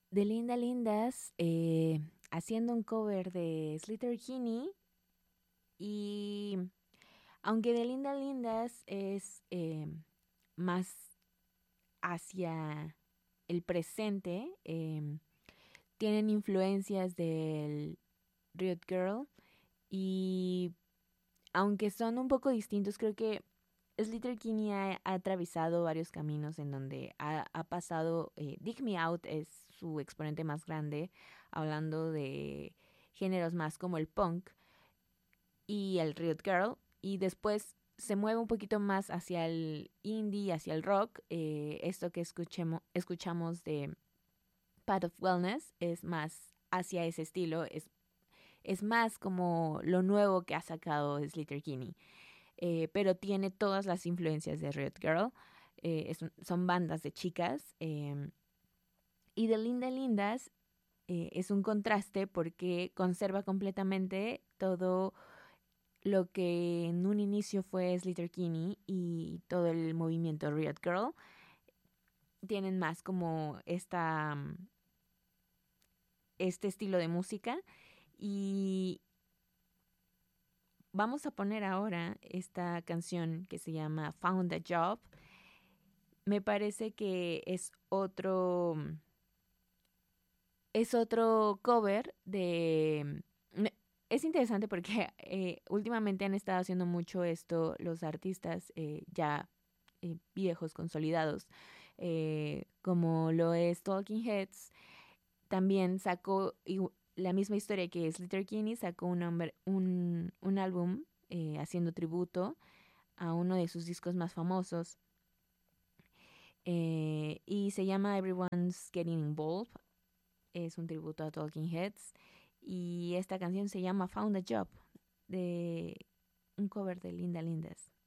de Linda Lindas, haciendo un cover de Sleater-Kinney. Y aunque de Linda Lindas es más hacia el presente, tienen influencias del Riot Girl. Y aunque son un poco distintos, creo que Sleater-Kinney ha atravesado varios caminos en donde ha pasado. Dig Me Out es su exponente más grande, hablando de géneros más como el punk y el Riot Girl. Y después se mueve un poquito más hacia el indie, hacia el rock. Esto que escuchamos de Path of Wellness es más hacia ese estilo. Es más como lo nuevo que ha sacado Sleater-Kinney. Pero tiene todas las influencias de Riot Girl. Son bandas de chicas. Y de Linda Lindas es un contraste porque conserva completamente todo lo que en un inicio fue Sleater-Kinney y todo el movimiento Riot Girl. Tienen más como este estilo de música. Y vamos a poner ahora esta canción que se llama Found a Job. Me parece que es otro cover de... Es interesante porque últimamente han estado haciendo mucho esto los artistas ya viejos, consolidados, como lo es Talking Heads. También sacó la misma historia que Sleater-Kinney, sacó un álbum haciendo tributo a uno de sus discos más famosos, y se llama Everyone's Getting Involved. Es un tributo a Talking Heads. Y esta canción se llama Found a Job, de un cover de Linda Lindas.